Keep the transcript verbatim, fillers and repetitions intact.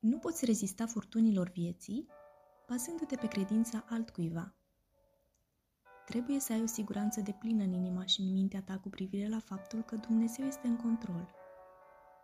Nu poți rezista furtunilor vieții bazându-te pe credința altcuiva. Trebuie să ai o siguranță deplină în inima și în mintea ta cu privire la faptul că Dumnezeu este în control.